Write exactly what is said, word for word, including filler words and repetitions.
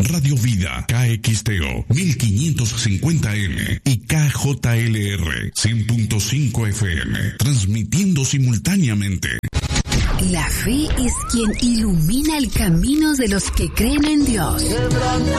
Radio Vida K X T O mil quinientos cincuenta M y K J L R cien punto cinco F M, transmitiendo simultáneamente. La fe es quien ilumina el camino de los que creen en Dios.